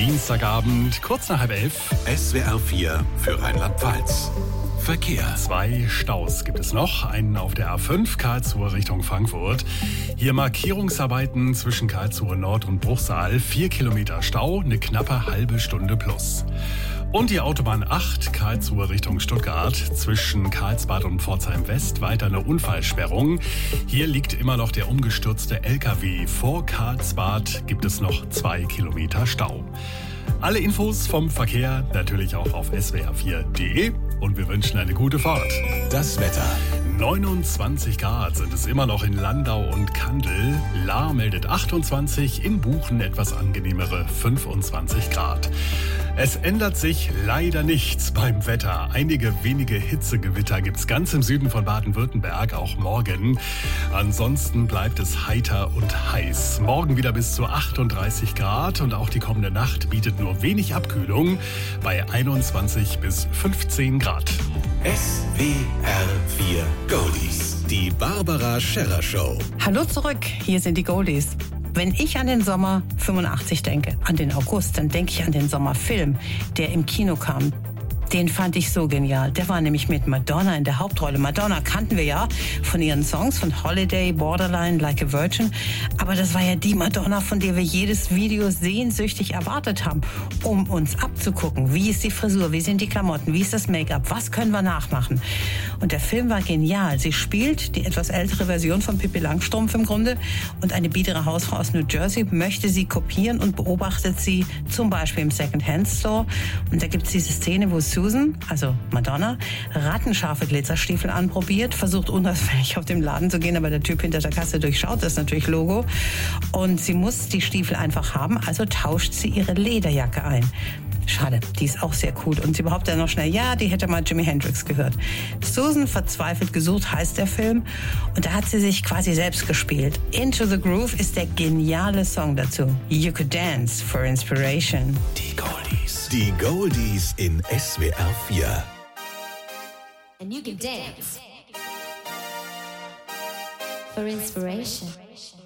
Dienstagabend, kurz nach 10:30. SWR 4 für Rheinland-Pfalz. Verkehr. 2 Staus gibt es noch. Einen auf der A5 Karlsruhe Richtung Frankfurt. Hier Markierungsarbeiten zwischen Karlsruhe Nord und Bruchsal. 4 Kilometer Stau, eine knappe halbe Stunde plus. Und die Autobahn 8 Karlsruhe Richtung Stuttgart. Zwischen Karlsbad und Pforzheim West weiter eine Unfallsperrung. Hier liegt immer noch der umgestürzte LKW. Vor Karlsbad gibt es noch 2 Kilometer Stau. Alle Infos vom Verkehr natürlich auch auf swr4.de und wir wünschen eine gute Fahrt. Das Wetter. 29 Grad sind es immer noch in Landau und Kandel. Lahr meldet 28, in Buchen etwas angenehmere 25 Grad. Es ändert sich leider nichts beim Wetter. Einige wenige Hitzegewitter gibt's ganz im Süden von Baden-Württemberg, auch morgen. Ansonsten bleibt es heiter und heiß. Morgen wieder bis zu 38 Grad und auch die kommende Nacht bietet nur wenig Abkühlung bei 21 bis 15 Grad. SWR 4 Goldies. Die Barbara Scherrer Show. Hallo zurück, hier sind die Goldies. Wenn ich an den Sommer 85 denke, an den August, dann denke ich an den Sommerfilm, der im Kino kam. Den fand ich so genial. Der war nämlich mit Madonna in der Hauptrolle. Madonna kannten wir ja von ihren Songs, von Holiday, Borderline, Like a Virgin. Aber das war ja die Madonna, von der wir jedes Video sehnsüchtig erwartet haben, um uns abzugucken. Wie ist die Frisur? Wie sind die Klamotten? Wie ist das Make-up? Was können wir nachmachen? Und der Film war genial. Sie spielt die etwas ältere Version von Pippi Langstrumpf im Grunde. Und eine biedere Hausfrau aus New Jersey möchte sie kopieren und beobachtet sie zum Beispiel im Second-Hand-Store. Und da gibt es diese Szene, wo Susan, also Madonna, rattenscharfe Glitzerstiefel anprobiert, versucht unauffällig auf den Laden zu gehen, aber der Typ hinter der Kasse durchschaut das natürlich Logo. Und sie muss die Stiefel einfach haben, also tauscht sie ihre Lederjacke ein. Schade, die ist auch sehr cool. Und sie behauptet dann noch schnell, ja, die hätte mal Jimi Hendrix gehört. Susan verzweifelt gesucht heißt der Film. Und da hat sie sich quasi selbst gespielt. Into the Groove ist der geniale Song dazu. You Could Dance for Inspiration. Die Goldies. Die Goldies in SWR 4. And you can dance for inspiration.